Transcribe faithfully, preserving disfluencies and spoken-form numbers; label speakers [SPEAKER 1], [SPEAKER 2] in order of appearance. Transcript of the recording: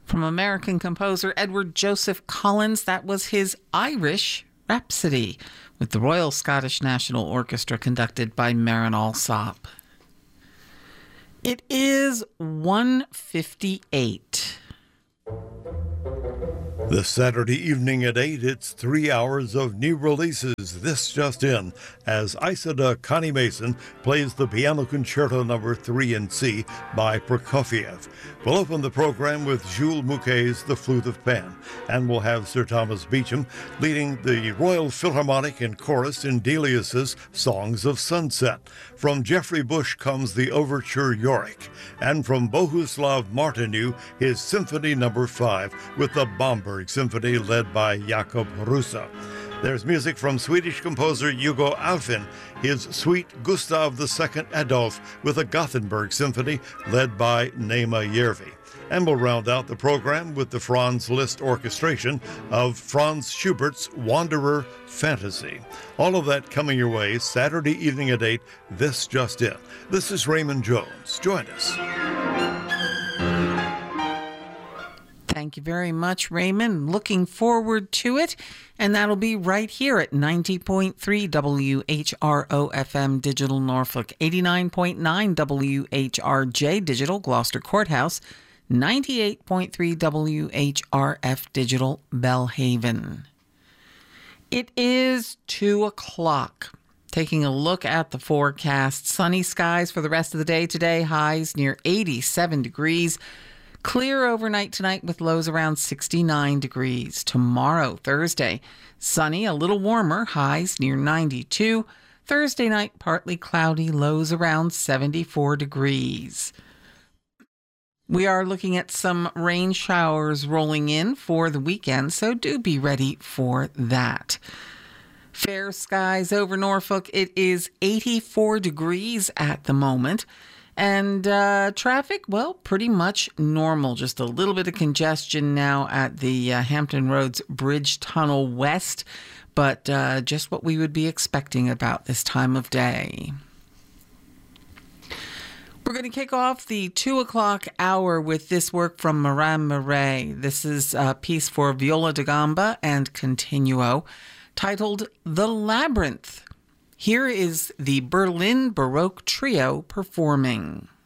[SPEAKER 1] From American composer Edward Joseph Collins, that was his Irish Rhapsody with the Royal Scottish National Orchestra conducted by Marin Alsop. It is one fifty-eight.
[SPEAKER 2] This Saturday evening at eight, it's three hours of new releases. This just in, as Isida Connie Mason plays the Piano Concerto number three in C by Prokofiev. We'll open the program with Jules Mouquet's The Flute of Pan, and we'll have Sir Thomas Beecham leading the Royal Philharmonic and Chorus in Delius's Songs of Sunset. From Geoffrey Bush comes the Overture Yorick, and from Bohuslav Martinu, his Symphony number five with the Bamberg Symphony led by Jakob Rusa. There's music from Swedish composer Hugo Alfvén, his Suite Gustav the Second Adolf with a Gothenburg Symphony led by Nema Järvi. And we'll round out the program with the Franz Liszt orchestration of Franz Schubert's Wanderer Fantasy. All of that coming your way Saturday evening at eight, this just in. This is Raymond Jones. Join us.
[SPEAKER 1] Thank you very much, Raymond. Looking forward to it. And that'll be right here at ninety point three W H R O F M Digital Norfolk, eighty-nine point nine W H R J Digital Gloucester Courthouse, ninety-eight point three W H R F Digital Belhaven. It is two o'clock. Taking a look at the forecast. Sunny skies for the rest of the day today. Highs near eighty-seven degrees. Clear overnight tonight with lows around sixty-nine degrees. Tomorrow, Thursday, sunny, a little warmer, highs near ninety-two. Thursday night, partly cloudy, lows around seventy-four degrees. We are looking at some rain showers rolling in for the weekend, so do be ready for that. Fair skies over Norfolk. It is eighty-four degrees at the moment. And uh, traffic, well, pretty much normal. Just a little bit of congestion now at the uh, Hampton Roads Bridge Tunnel West, but uh, just what we would be expecting about this time of day. We're going to kick off the two o'clock hour with this work from Morin Murray. This is a piece for viola da gamba and continuo titled The Labyrinth. Here is the Berlin Baroque Trio performing.